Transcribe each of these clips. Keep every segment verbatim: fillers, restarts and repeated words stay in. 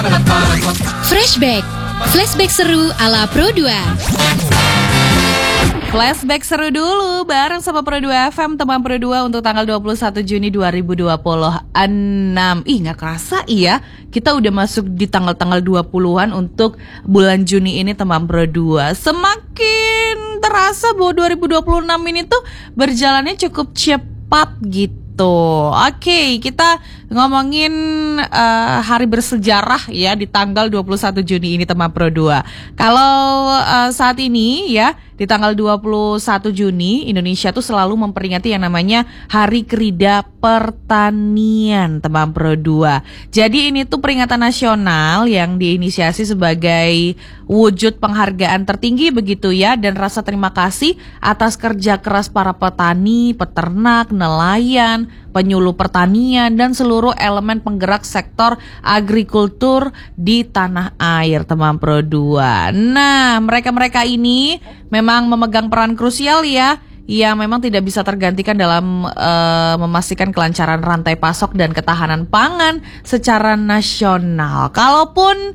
Flashback, flashback seru ala Pro dua. Flashback seru dulu bareng sama Pro dua F M, teman Pro dua untuk tanggal dua puluh satu Juni dua ribu dua puluh enam. Ih, gak kerasa iya, kita udah masuk di tanggal-tanggal dua puluhan untuk bulan Juni ini, teman Pro dua. Semakin terasa bahwa dua ribu dua puluh enam ini tuh berjalannya cukup cepat gitu. Oke, kita ngomongin uh, hari bersejarah ya di tanggal dua puluh satu Juni ini, teman Pro dua. Kalau uh, saat ini ya di tanggal dua puluh satu Juni Indonesia tuh selalu memperingati yang namanya Hari Kerida Pertanian, teman Pro dua. Jadi ini tuh peringatan nasional yang diinisiasi sebagai wujud penghargaan tertinggi begitu ya, dan rasa terima kasih atas kerja keras para petani, peternak, nelayan, penyuluh pertanian, dan seluruh elemen penggerak sektor agrikultur di tanah air, teman Pro dua. Nah, mereka-mereka ini memang memegang peran krusial ya, yang memang tidak bisa tergantikan dalam uh, memastikan kelancaran rantai pasok dan ketahanan pangan secara nasional. Kalaupun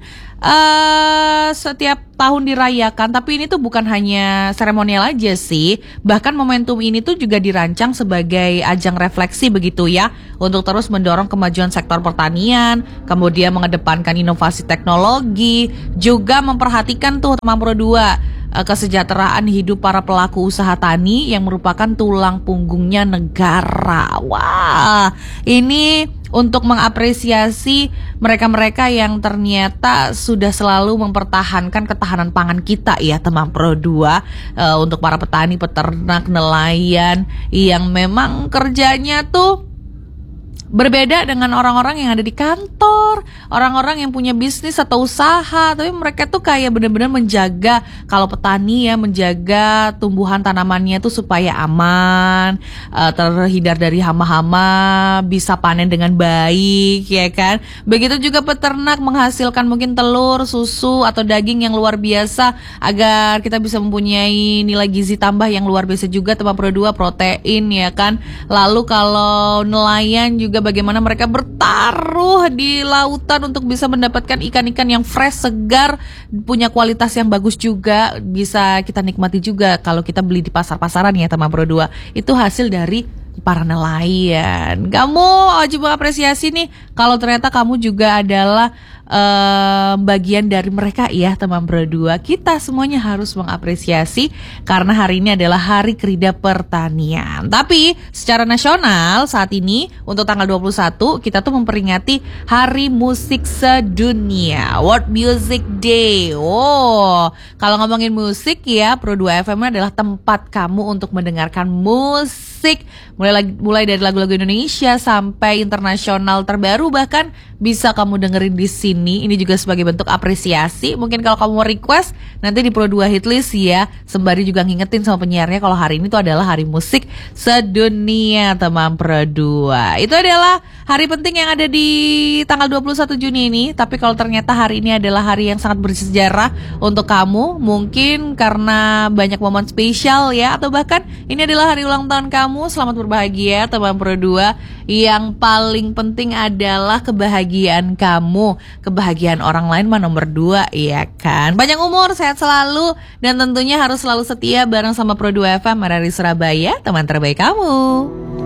uh, setiap tahun dirayakan, tapi ini tuh bukan hanya seremonial aja sih. Bahkan momentum ini tuh juga dirancang sebagai ajang refleksi begitu ya, untuk terus mendorong kemajuan sektor pertanian, kemudian mengedepankan inovasi teknologi, juga memperhatikan tuh, teman Pro dua, kesejahteraan hidup para pelaku usaha tani yang merupakan tulang punggungnya negara. Wah, ini untuk mengapresiasi mereka-mereka yang ternyata sudah selalu mempertahankan ketahanan pangan kita ya, teman Pro dua. uh, Untuk para petani, peternak, nelayan yang memang kerjanya tuh berbeda dengan orang-orang yang ada di kantor, orang-orang yang punya bisnis atau usaha, tapi mereka tuh kayak benar-benar menjaga, kalau petani ya, menjaga tumbuhan tanamannya tuh supaya aman, uh, terhindar dari hama-hama, bisa panen dengan baik ya kan. Begitu juga peternak menghasilkan mungkin telur, susu atau daging yang luar biasa agar kita bisa mempunyai nilai gizi tambah yang luar biasa juga, teman Pro dua, protein ya kan. Lalu kalau nelayan juga bagaimana mereka bertaruh di lautan untuk bisa mendapatkan ikan-ikan yang fresh, segar, punya kualitas yang bagus juga, bisa kita nikmati juga kalau kita beli di pasar-pasaran ya, teman Pro dua. Itu hasil dari para nelayan. Kamu wajib mengapresiasi nih kalau ternyata kamu juga adalah uh, bagian dari mereka ya, teman Pro dua. Kita semuanya harus mengapresiasi karena hari ini adalah Hari Kerida Pertanian. Tapi secara nasional saat ini untuk tanggal dua puluh satu kita tuh memperingati Hari Musik Sedunia, World Music Day. Oh, kalau ngomongin musik ya, Pro dua F M adalah tempat kamu untuk mendengarkan musik, mulai mulai dari lagu-lagu Indonesia sampai internasional terbaru, bahkan bisa kamu dengerin di sini. Ini juga sebagai bentuk apresiasi. Mungkin kalau kamu mau request nanti di Pro dua Hitlist ya, sembari juga ngingetin sama penyiarnya kalau hari ini tuh adalah Hari Musik Sedunia, teman Pro dua. Itu adalah hari penting yang ada di tanggal dua puluh satu Juni ini. Tapi kalau ternyata hari ini adalah hari yang sangat bersejarah untuk kamu, mungkin karena banyak momen spesial ya, atau bahkan ini adalah hari ulang tahun kamu, selamat berbahagia, teman Pro dua. Yang paling penting adalah kebahagiaan kamu, kebahagiaan orang lain mah nomor dua ya kan. Panjang umur, sehat selalu, dan tentunya harus selalu setia bareng sama Pro dua F M dari Surabaya, teman terbaik kamu.